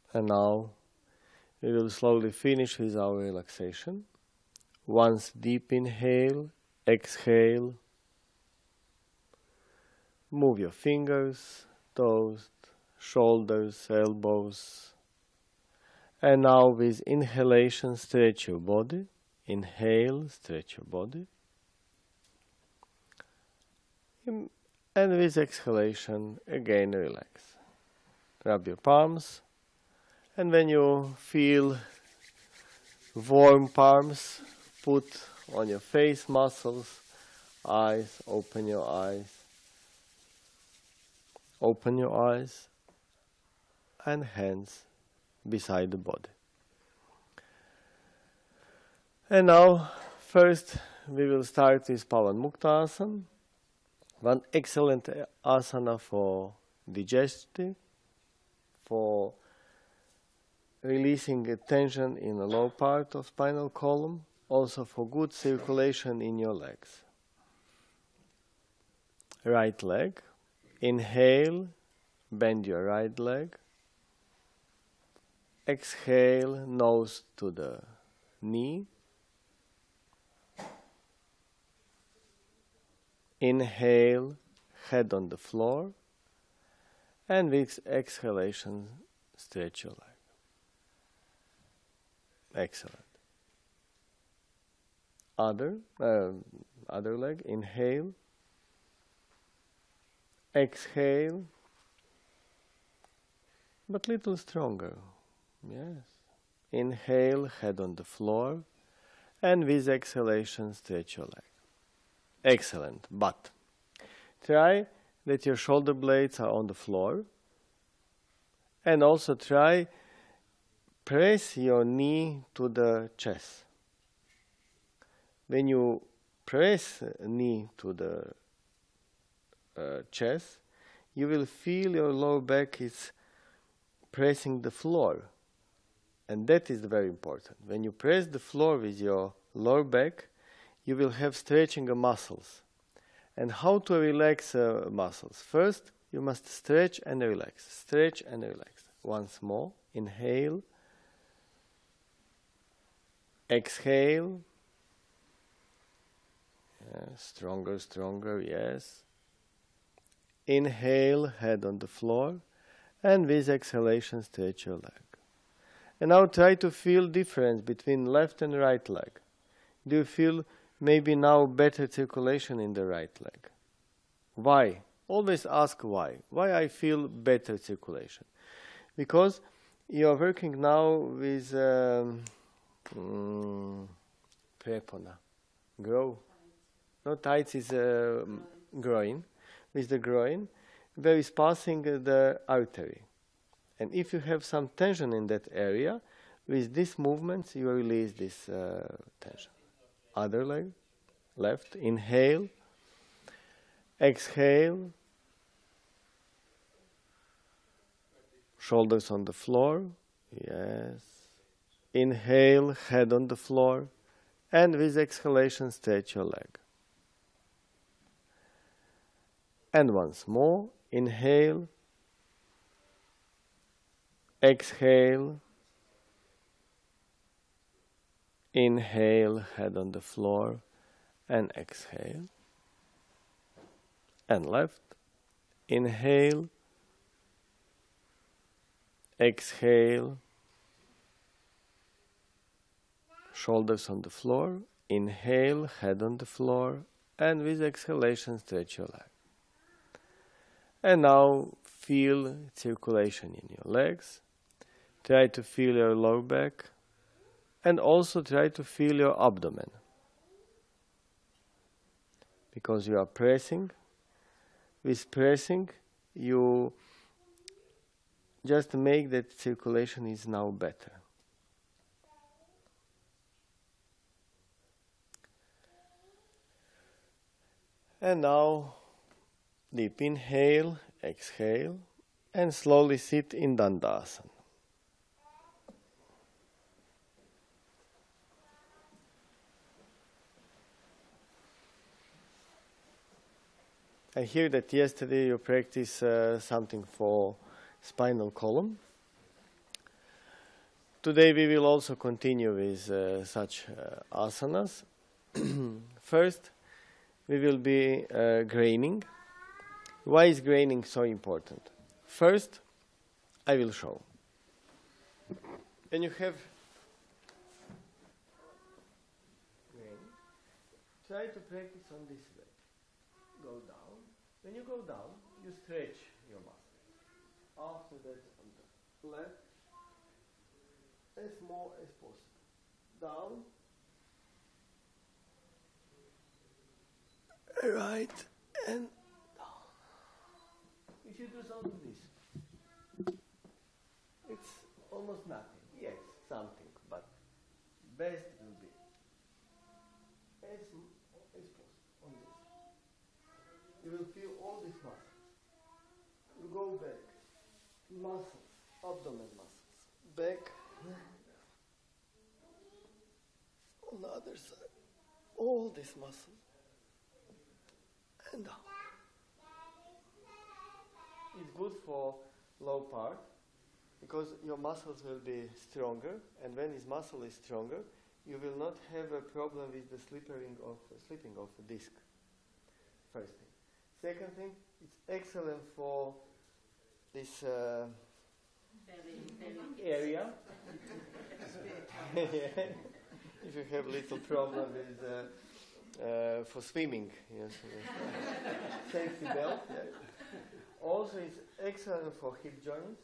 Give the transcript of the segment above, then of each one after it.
And now we will slowly finish with our relaxation. Once deep inhale, exhale. Move your fingers, toes, shoulders, elbows. And now with inhalation, stretch your body. Inhale, stretch your body. And with exhalation, again relax. Rub your palms. And when you feel warm palms, put on your face muscles, eyes, open your eyes. Open your eyes and hands beside the body. And now, first we will start with Pavan Mukta Asana, one excellent asana for digestive, for releasing tension in the low part of spinal column, also for good circulation in your legs. Right leg. Inhale, bend your right leg. Exhale, nose to the knee. Inhale, head on the floor. And with exhalation, stretch your leg. Excellent. Other leg, inhale. Exhale, but little stronger. Yes. Inhale, head on the floor, and with exhalation, stretch your leg. Excellent. But try that your shoulder blades are on the floor, and also try press your knee to the chest. When you press knee to the chest, you will feel your lower back is pressing the floor, and that is very important. When you press the floor with your lower back, you will have stretching of muscles. And how to relax muscles? First, you must stretch and relax. Stretch and relax. Once more, inhale, exhale. Stronger, stronger, yes. Inhale, head on the floor, and with exhalation, stretch your leg. And now try to feel difference between left and right leg. Do you feel maybe now better circulation in the right leg? Why? Always ask why. Why I feel better circulation? Because you are working now with prepona, grow. Not tights is groin. With the groin, where is passing the artery. And if you have some tension in that area, with these movements you release this tension. Other leg, left, inhale, exhale, shoulders on the floor, yes. Inhale, head on the floor, and with exhalation, stretch your leg. And once more, inhale, exhale, inhale, head on the floor, and exhale. And left, inhale, exhale, shoulders on the floor, inhale, head on the floor, and with exhalation, stretch your leg. And now feel circulation in your legs. Try to feel your lower back, and also try to feel your abdomen. Because you are pressing. With pressing, you just make that circulation is now better. And now, deep inhale, exhale, and slowly sit in Dandasana. I hear that yesterday you practiced something for spinal column. Today we will also continue with such asanas. First, we will be graining. Why is graining so important? First, I will show. When you have grain, try to practice on this way. Go down. When you go down, you stretch your muscles. After that, on the left, as more as possible. Down. Right and down. If you do something this, it's almost nothing. Yes, something, but best will be as possible on this. You will feel all these muscles. You go back. Muscles, abdomen muscles. Back. On the other side. All these muscles. And down. It's good for low part because your muscles will be stronger, and when this muscle is stronger, you will not have a problem with the slipping of the disc. First thing. Second thing, it's excellent for this area. If you have little problem with for swimming, yes. Safety belt. Yeah. Also, it's excellent for hip joints,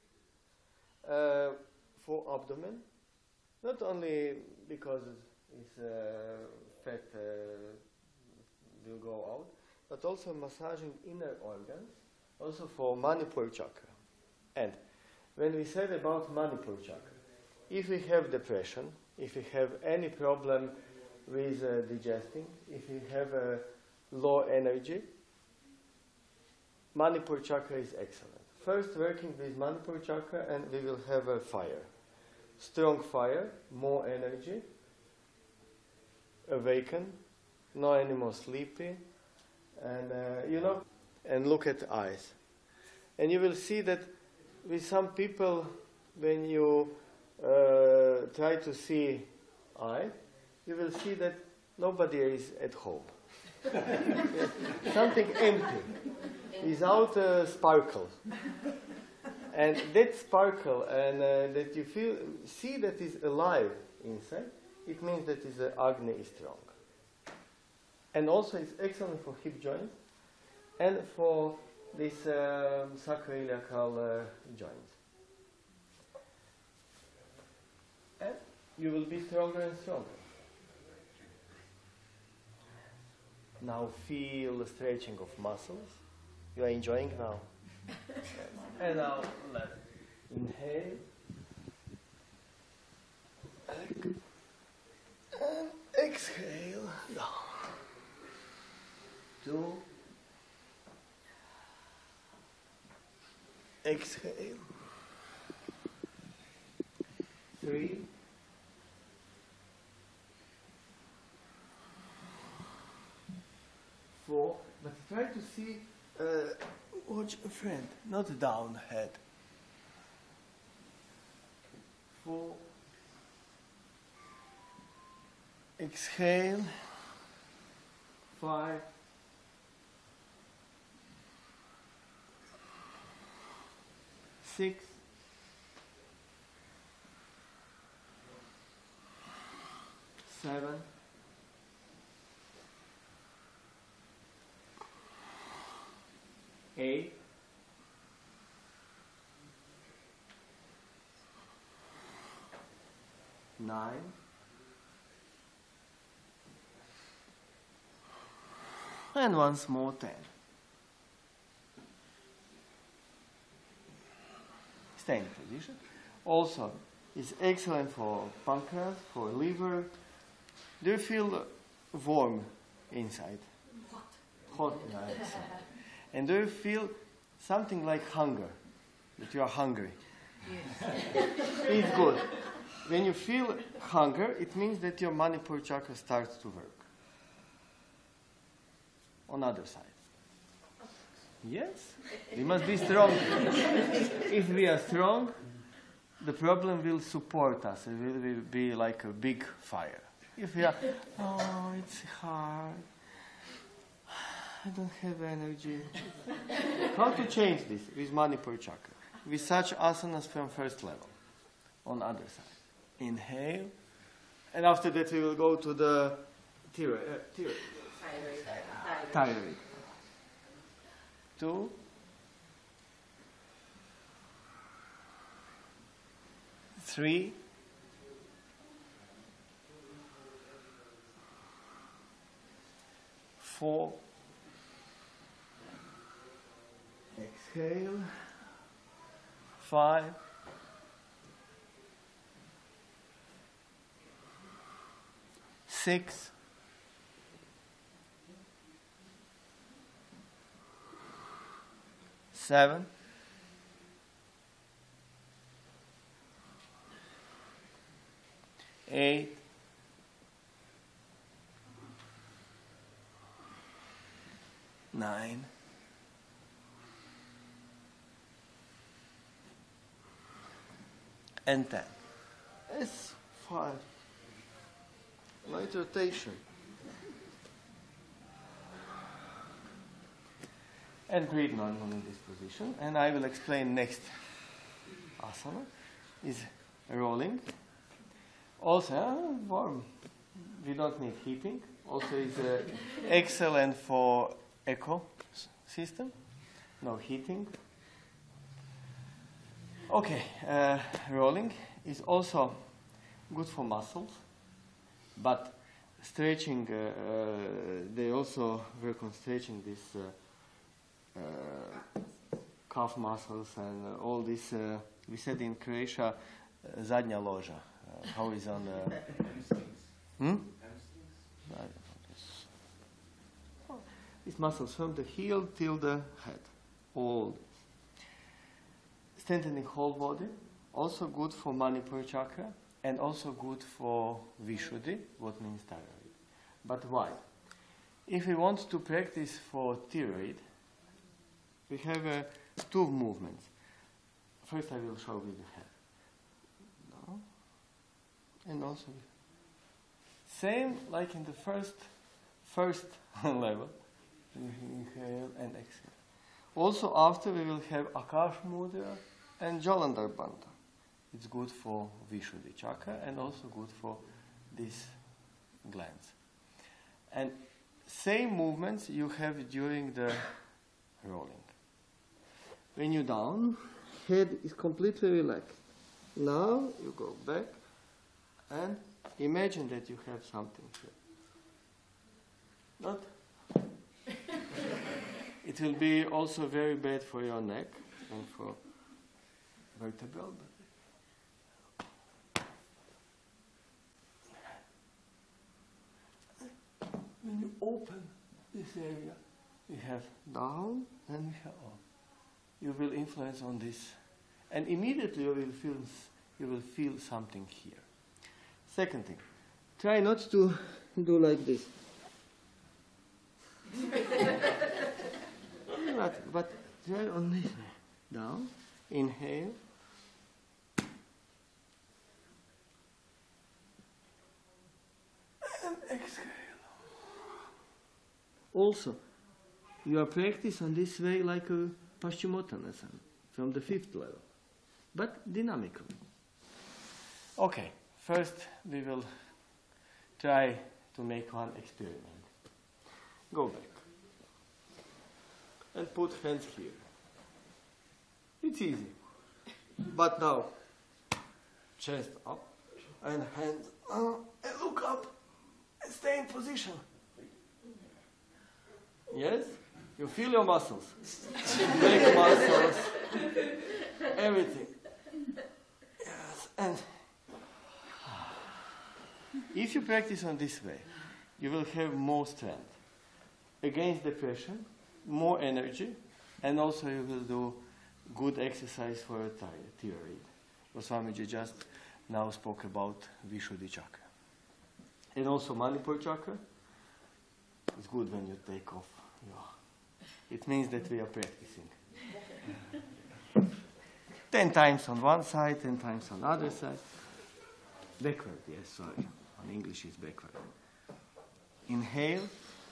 for abdomen. Not only because it's fat will go out, but also massaging inner organs, also for Manipur chakra. And when we said about Manipur chakra, if we have depression, if we have any problem with digesting, if we have low energy, Manipur chakra is excellent. First working with Manipur chakra and we will have a fire. Strong fire, more energy, awaken, no anymore sleepy, and and look at the eyes. And you will see that with some people, when you try to see eye, you will see that nobody is at home. Something empty, without a sparkle. And that sparkle and that you see that is alive inside, it means that the Agni is strong. And also it's excellent for hip joints and for this sacroiliacal joints. And you will be stronger and stronger. Now feel the stretching of muscles. You are enjoying now. And now left. Inhale. And exhale. Down. 2. Exhale. 3. 4. But try to see, watch a friend, not down head. 4. Exhale. 5. 6. 7. 8. 9. And once more 10. Stay in position. Also, it's excellent for pancreas, for liver. Do you feel warm inside? Hot. Nice. And do you feel something like hunger? That you are hungry? Yes. It's good. When you feel hunger, it means that your Manipur chakra starts to work. On other side. Yes? We must be strong. If we are strong, the problem will support us. It will be like a big fire. If we are, oh, it's hard, I don't have energy. How to change this with Manipur chakra? With such asanas from first level. On other side. Inhale. And after that we will go to the thyroid. 2. 3. 4. Exhale. 5. 6. 7. 8. 9. 10. It's 5. Light rotation. And breathe normal in this position. And I will explain next asana is rolling. Also warm. We don't need heating. Also is excellent for echo system. No heating. Okay, rolling is also good for muscles, but stretching, they also work on stretching this calf muscles and all this. We said in Croatia, zadnja loža. How is on the... These muscles from the heel till the head. All this. Strengthening whole body. Also good for Manipur chakra. And also good for Vishuddhi, what means thyroid. But why? If we want to practice for thyroid, we have 2 movements. First I will show with the head. No. And also same like in the first level. Inhale and exhale. Also after we will have Akash Mudra and Jalandhar Bandha. It's good for Vishuddhi chakra and also good for these glands. And same movements you have during the rolling. When you're down, head is completely relaxed. Now you go back and imagine that you have something here. Not? It will be also very bad for your neck and for vertebral. When you open this area, we have down and we have up. You will influence on this, and immediately you will feel something here. Second thing, try not to do like this. but try on this way. Down, inhale. And exhale. Also, you are practice on this way like a Paschimottanasana from the 5th level, but dynamically. Okay, first we will try to make one experiment. Go back and put hands here. It's easy. But now, chest up and hands up and look up and stay in position. Yes? You feel your muscles. Leg muscles. Everything. Yes. And if you practice on this way, you will have more strength against depression, more energy, and also you will do good exercise for your thyroid. Swamiji just now spoke about Vishuddhi chakra. And also Manipur chakra. It's good when you take off. It means that we are practicing. 10 times on one side, 10 times on the other side. Backward, yes, sorry. On English is backward. Inhale.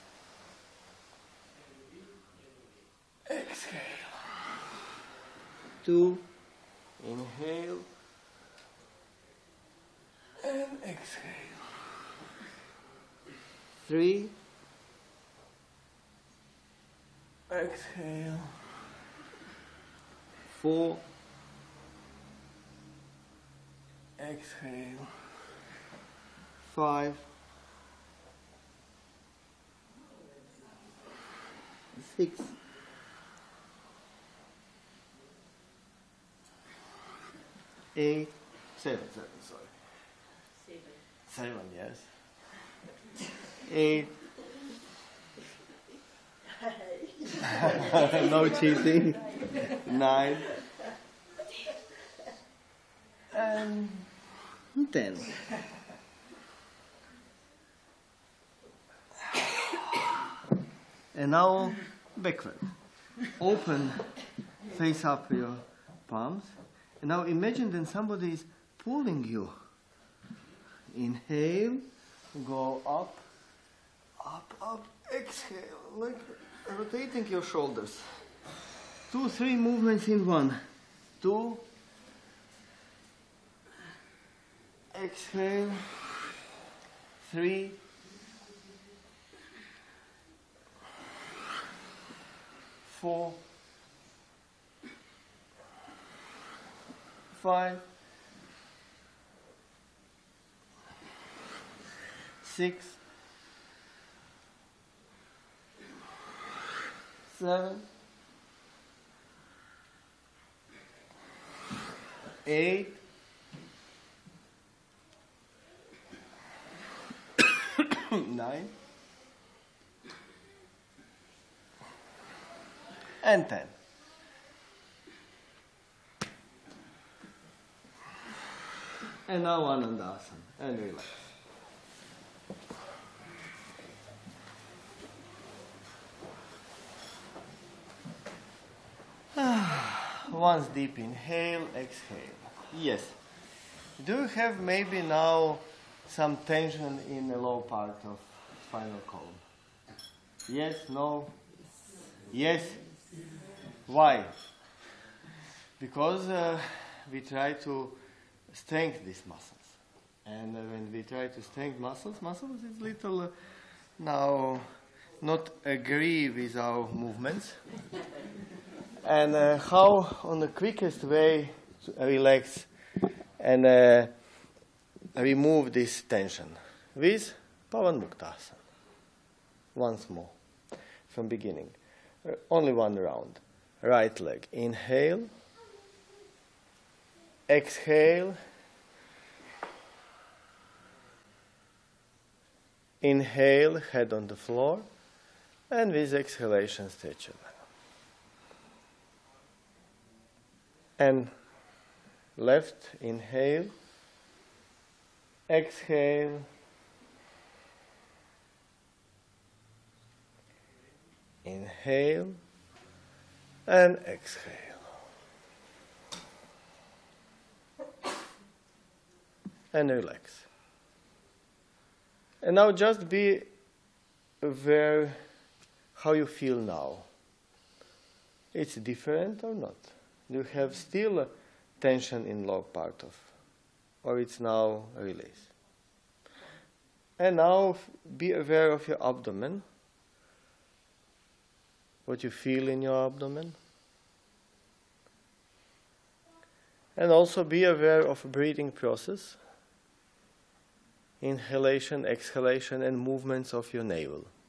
Exhale. 2. Inhale. And exhale. 3. Exhale. 4. Exhale. 5. 6. 8. 7, sorry. 7, yes. 8. No cheating. 9. And 10. And now backward. Open, face up your palms. And now imagine that somebody is pulling you. Inhale, go up, up, up. Exhale, like rotating your shoulders. 2, 3 movements in one. 2. Exhale. 3. 4. 5. 6. 7. 8. 9. And 10. And now Anandasana and relax. Once deep inhale, exhale. Yes. Do you have maybe now some tension in the low part of spinal column? Yes, no? Yes? Why? Because we try to strengthen these muscles. And when we try to strengthen muscles is little now not agree with our movements. And how on the quickest way to relax and remove this tension with Pavan Muktasana. Once more from beginning. Only one round. Right leg. Inhale. Exhale. Inhale, head on the floor. And with exhalation, stretch your leg. And left, inhale. Exhale. Inhale. And exhale. And relax. And now just be aware how you feel now. It's different or not? Do you have still tension in low part of, or it's now a release? And now be aware of your abdomen. What you feel in your abdomen. And also be aware of breathing process. Inhalation, exhalation, and movements of your navel.